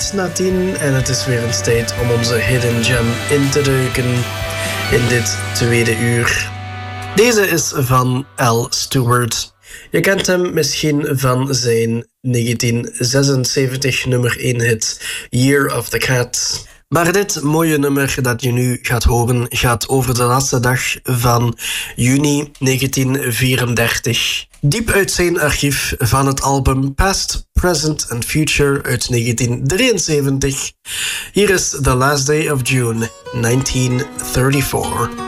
na 10 en het is weer eens tijd om onze Hidden Gem in te duiken in dit tweede uur. Deze is van Al Stewart. Je kent hem misschien van zijn 1976 nummer 1 hit Year of the Cat. Maar dit mooie nummer dat je nu gaat horen gaat over de laatste dag van juni 1934. Diep uit zijn archief van het album Past, Present and Future uit 1973. Hier is The Last Day of June 1934.